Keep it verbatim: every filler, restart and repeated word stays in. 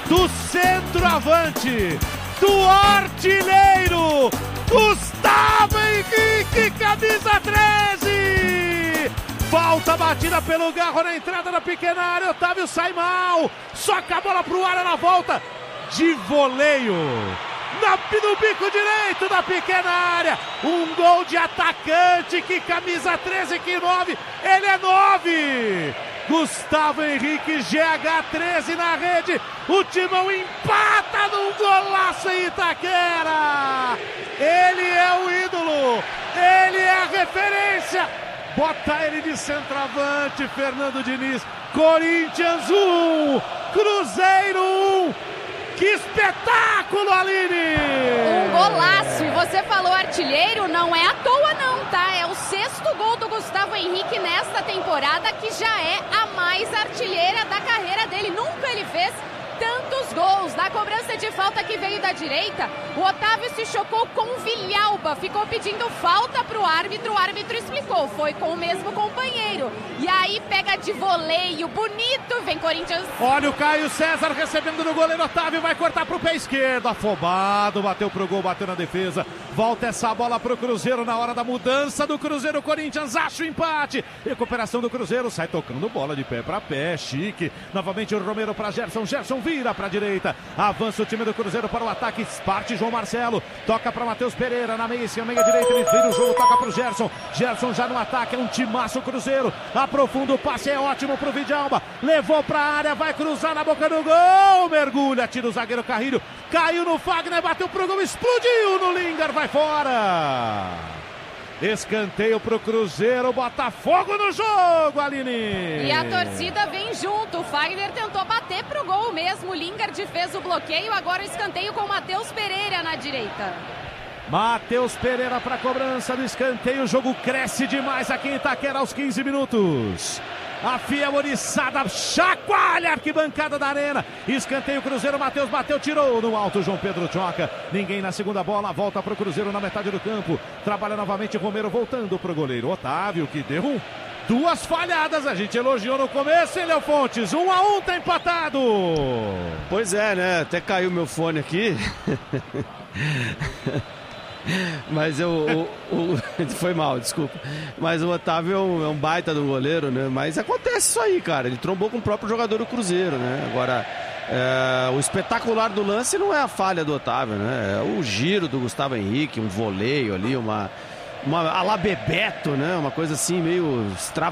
do centroavante, do artilheiro, Gustavo Henrique, camisa treze! Falta batida pelo Garro na entrada da pequena área, Otávio sai mal, soca a bola pro ar, ela volta de voleio. Na, no bico direito da pequena área, um gol de atacante, que camisa treze, que nove, ele é nove! Gustavo Henrique, G H treze na rede, o Timão empata num golaço em Itaquera! Ele é o ídolo, ele é a referência, bota ele de centroavante, Fernando Diniz. Corinthians um, Cruzeiro um, que espetáculo, Aline! Um golaço, e você falou artilheiro, não é à toa não, tá? É o sexto gol do Gustavo Henrique nesta temporada, que já é a mais artilheira da carreira dele. Nunca ele fez tantos gols. Na cobrança de falta que veio da direita, o Otávio se chocou com o Villalba, ficou pedindo falta pro árbitro, o árbitro explicou, foi com o mesmo companheiro. E aí pega de voleio, bonito, vem Corinthians. Olha o Caio César recebendo no goleiro, Otávio vai cortar pro pé esquerdo, afobado, bateu pro gol, bateu na defesa, volta essa bola pro Cruzeiro na hora da mudança do Cruzeiro. Corinthians acha o empate, recuperação do Cruzeiro, sai tocando bola de pé pra pé, chique, novamente o Romero pra Gerson, Gerson vira pra direita, avança o time do Cruzeiro para o ataque, parte João Marcelo, toca para Matheus Pereira na meia, na meia direita, ele vira o jogo, toca pro Gerson, Gerson já no ataque, é um timaço Cruzeiro, aprofunda o passe, é ótimo pro Villalba, levou pra área, vai cruzar na boca do gol, mergulha, tira o zagueiro Carrilho, caiu no Fagner, bateu pro gol, explodiu no Lingard, vai fora! Escanteio pro Cruzeiro, Botafogo no jogo, Aline! E a torcida vem junto, o Fagner tentou bater pro gol mesmo, o Lingard fez o bloqueio, agora o escanteio com o Matheus Pereira na direita. Matheus Pereira para cobrança do escanteio, o jogo cresce demais aqui em Itaquera aos quinze minutos. A Fiel oriçada chacoalha a arquibancada da arena. Escanteio, Cruzeiro, Matheus bateu, tirou no alto, João Pedro choca. Ninguém na segunda bola, volta para o Cruzeiro na metade do campo. Trabalha novamente Romero voltando para o goleiro Otávio, que deu um, duas falhadas. A gente elogiou no começo, ele é o Fontes. Um a um, tá empatado. Pois é, né? Até caiu meu fone aqui. Mas eu, o, o, foi mal, desculpa. Mas o Otávio é um, é um baita do goleiro, né? Mas acontece isso aí, cara. Ele trombou com o próprio jogador do Cruzeiro, né? Agora, é, o espetacular do lance não é a falha do Otávio, né? É o giro do Gustavo Henrique, um voleio ali, uma, uma a la Bebeto, né? Uma coisa assim meio extravagante.